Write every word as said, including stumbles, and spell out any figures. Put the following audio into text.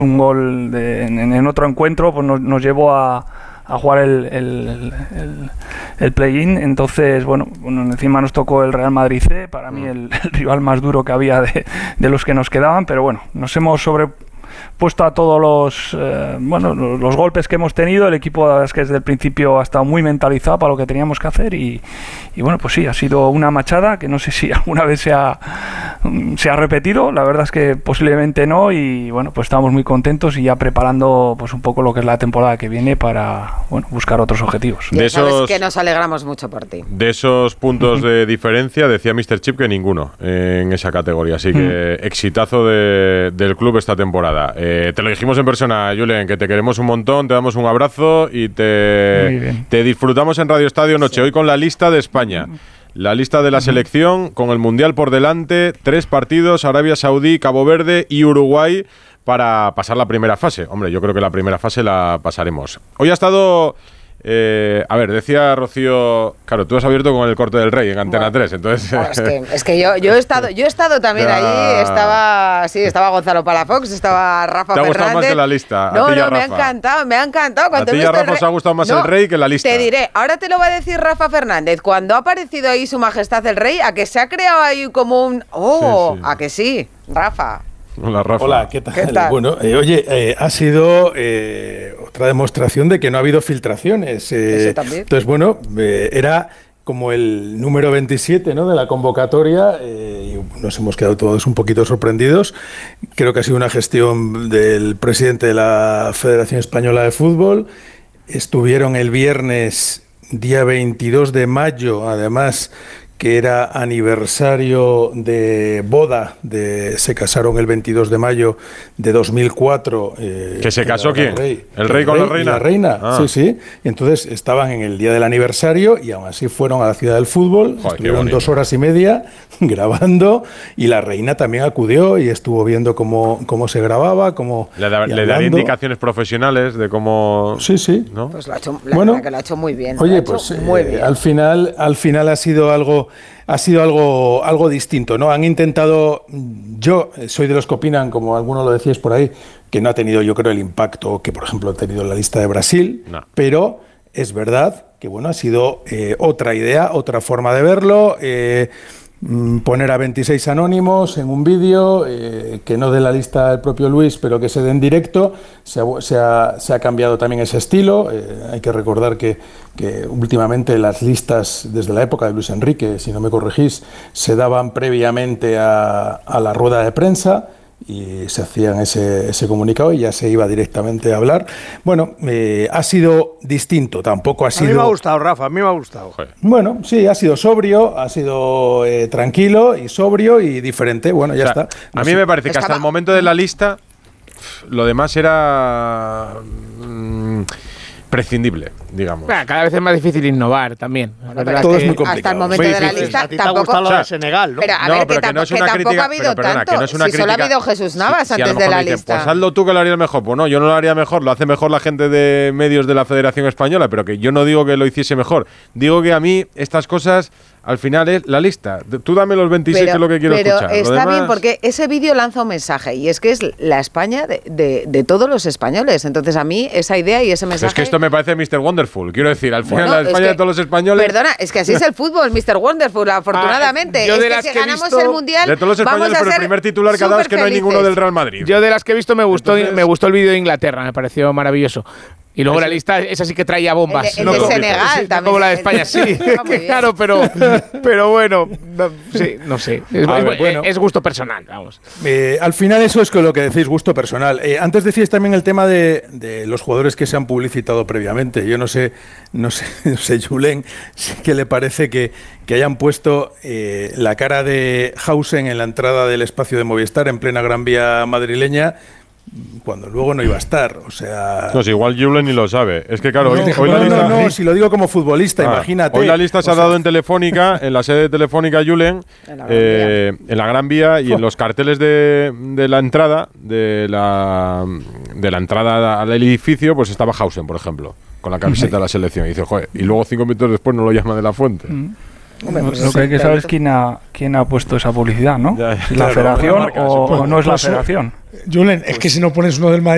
un gol de, en, en otro encuentro, pues nos, nos llevó a, a jugar el, el, el, el play-in. Entonces, bueno, bueno, encima nos tocó el Real Madrid C, para mí el, el rival más duro que había de, de los que nos quedaban, pero bueno, nos hemos sobrepuesto a todos los, eh, bueno, los, los golpes que hemos tenido. El equipo es que desde el principio ha estado muy mentalizado para lo que teníamos que hacer y, y bueno, pues sí, ha sido una machada que no sé si alguna vez se ha, se ha repetido, la verdad es que posiblemente no, y bueno, pues estamos muy contentos y ya preparando pues un poco lo que es la temporada que viene para, bueno, buscar otros objetivos. Ya de sabes esos, que nos alegramos mucho por ti. De esos puntos de diferencia, decía míster Chip que ninguno en esa categoría, así que exitazo de, del club esta temporada. Eh, te lo dijimos en persona, Julen, que te queremos un montón, te damos un abrazo y te, te disfrutamos en Radio Estadio Noche, sí. Hoy con la lista de España. La lista de la selección, con el Mundial por delante, tres partidos, Arabia Saudí, Cabo Verde y Uruguay para pasar la primera fase. Hombre, yo creo que la primera fase la pasaremos. Hoy ha estado... Eh, a ver, decía Rocío, claro, tú has abierto con el Corte del Rey en Antena bueno, tres, entonces... No, es que, es que yo, yo, he estado, yo he estado también ya. ahí, estaba sí, estaba Gonzalo Palafox, estaba Rafa Fernández... ¿Te ha gustado más que la lista? No, a ti no, Rafa. me ha encantado, me ha encantado. Cuando a ti y a Rafa os ha gustado más no, el Rey que la lista. Te diré, ahora te lo va a decir Rafa Fernández, cuando ha aparecido ahí Su Majestad el Rey, a que se ha creado ahí como un... ¡Oh! Sí, sí. A que sí, Rafa. Hola, Rafa. Hola, ¿qué tal? ¿Qué tal? Bueno, eh, oye, eh, ha sido eh, otra demostración de que no ha habido filtraciones. Eh, Eso también. Entonces, bueno, eh, era como el número veintisiete, ¿no?, de la convocatoria, eh, y nos hemos quedado todos un poquito sorprendidos. Creo que ha sido una gestión del presidente de la Federación Española de Fútbol. Estuvieron el viernes, día veintidós de mayo, además, que era aniversario de boda, de, se casaron el veintidós de mayo de dos mil cuatro. Eh, ¿Que se casó quién? Rey, ¿El rey con rey la reina? La reina, ah. sí, sí. Y entonces estaban en el día del aniversario y aún así fueron a la Ciudad del Fútbol, Joder, estuvieron dos horas y media grabando y la reina también acudió y estuvo viendo cómo, cómo se grababa, cómo... Le, da, le daría indicaciones profesionales de cómo... Sí, sí. ¿no? Pues lo ha hecho, la bueno, que lo ha hecho muy bien. Oye, pues muy eh, bien. al final, al final ha sido algo... Ha sido algo, algo distinto, ¿no? Han intentado, yo soy de los que opinan, como algunos lo decíais por ahí, que no ha tenido, yo creo, el impacto que, por ejemplo, ha tenido la lista de Brasil, no. Pero es verdad que, bueno, ha sido eh, otra idea, otra forma de verlo, eh, poner a veintiséis anónimos en un vídeo, eh, que no dé la lista el propio Luis, pero que se dé en directo. Se ha, se ha, se ha cambiado también ese estilo. Eh, hay que recordar que, que últimamente las listas, desde la época de Luis Enrique, si no me corregís, se daban previamente a, a la rueda de prensa y se hacían ese, ese comunicado y ya se iba directamente a hablar. Bueno, eh, ha sido distinto, tampoco ha sido... A mí me ha gustado, Rafa, a mí me ha gustado. Bueno, sí, ha sido sobrio, ha sido eh, tranquilo y sobrio y diferente, bueno, ya o sea, está. No a mí sé. me parece que hasta el momento de la lista, lo demás era... Mmm, prescindible, digamos. Bueno, cada vez es más difícil innovar también. Bueno, todo es muy complicado. Hasta el momento de la lista a ti te ha gustado lo de Senegal, ¿no? Pero a no, ver, pero que, que no es una que tampoco crítica, ha habido pero, perdona, tanto. Que no es una si crítica, solo ha habido Jesús Navas si, antes si de la dicen, lista. Pues hazlo tú que lo harías mejor. Pues no, yo no lo haría mejor, lo hace mejor la gente de medios de la Federación Española, pero que yo no digo que lo hiciese mejor. Digo que a mí estas cosas... Al final es la lista. Tú dame los veintiséis, pero, que es lo que quiero pero escuchar. Pero está demás... bien porque ese vídeo lanza un mensaje y es que es la España de, de, de todos los españoles. Entonces a mí esa idea y ese mensaje... Es que esto me parece mister Wonderful. Quiero decir, al final bueno, la España que, de todos los españoles... Perdona, es que así es el fútbol, mister Wonderful, afortunadamente. Ah, yo de es las que si que ganamos visto, el Mundial de todos los españoles, pero el primer titular que ha dado es que no hay ninguno del Real Madrid. Yo de las que he visto me gustó, Entonces, me gustó el vídeo de Inglaterra, me pareció maravilloso. Y luego ese, la lista, esa sí que traía bombas. El de, el no de Senegal sí, también. Como la de España, sí. Claro, pero, pero bueno, no, sí, no sé. Es, ver, es, bueno. es gusto personal, vamos. Eh, al final eso es lo que decís, gusto personal. Eh, antes decíais también el tema de, de los jugadores que se han publicitado previamente. Yo no sé, no sé, no sé, Julen, ¿qué le parece que, que hayan puesto eh, la cara de Hausen en la entrada del espacio de Movistar en plena Gran Vía madrileña? Cuando luego no iba a estar, o sea... No, si igual Julen ni lo sabe. Es que claro, no, hoy, hoy no, la lista... No, no, si lo digo como futbolista, ah, imagínate. Hoy la lista se ha dado en Telefónica, en la sede de Telefónica Julen, en la Gran, eh, en la Gran Vía y oh. en los carteles de, de la entrada, de la, de la entrada al edificio, pues estaba Hausen, por ejemplo, con la camiseta de la selección. Y dice, joder, y luego cinco minutos después no lo llama de la Fuente. Mm. Hombre, pues lo sí, que hay que saber es quién ha, quién ha puesto esa publicidad, ¿no? Ya, ya, ¿La claro, federación o, o no es la federación? Julen, es que si no pones uno del Madrid